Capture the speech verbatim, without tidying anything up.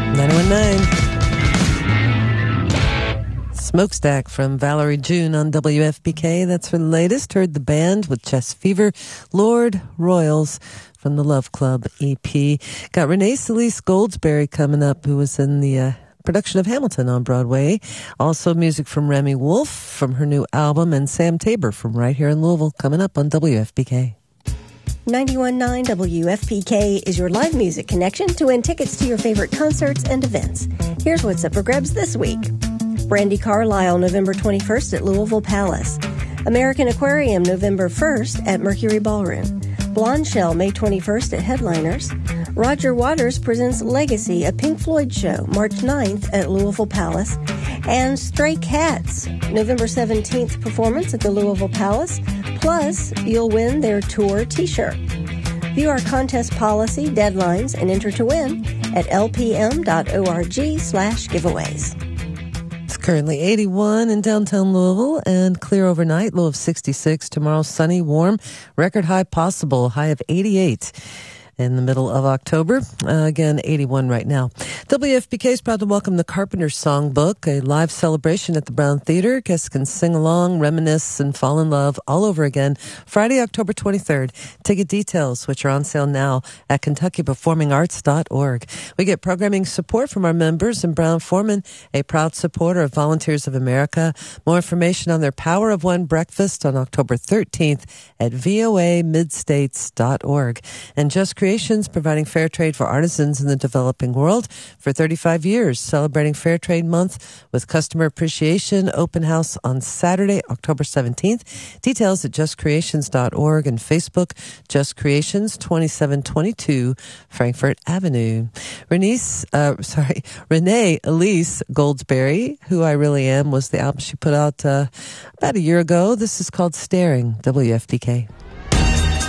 nine one nine. Smokestack from Valerie June on W F P K. That's her latest. Heard the band with Chest Fever, Lord Royals from the Love Club E P. Got Renee Solis Goldsberry coming up, who was in the uh, production of Hamilton on Broadway. Also music from Remy Wolf from her new album, and Sam Tabor from right here in Louisville coming up on W F P K. ninety-one point nine W F P K is your live music connection to win tickets to your favorite concerts and events. Here's what's up for grabs this week. Brandy Carlisle, November twenty-first at Louisville Palace. American Aquarium, November first at Mercury Ballroom. Blonde Shell, May twenty-first at Headliners. Roger Waters presents Legacy, a Pink Floyd show, March ninth at Louisville Palace. And Stray Cats, November seventeenth performance at the Louisville Palace. Plus, you'll win their tour t-shirt. View our contest policy, deadlines, and enter to win at lpm.org slash giveaways. It's currently eighty-one in downtown Louisville and clear overnight. Low of sixty-six. Tomorrow, sunny, warm. Record high possible. High of eighty-eight. In the middle of October. Uh, again, eighty-one right now. W F P K is proud to welcome the Carpenters Songbook, a live celebration at the Brown Theater. Guests can sing along, reminisce, and fall in love all over again. Friday, October twenty-third. Ticket details, which are on sale now at kentucky performing arts dot org. We get programming support from our members, and Brown Forman, a proud supporter of Volunteers of America. More information on their Power of One breakfast on October thirteenth at v o a midstates dot org. And Just Creations, providing fair trade for artisans in the developing world for thirty-five years, celebrating Fair Trade Month with customer appreciation open house on Saturday, October seventeenth. Details at just creations dot org and Facebook, Just Creations, twenty-seven twenty-two Frankfort Avenue. Renee, uh, sorry, Renee Elise Goldsberry, Who I Really Am, was the album she put out uh, about a year ago. This is called Staring, W F P K.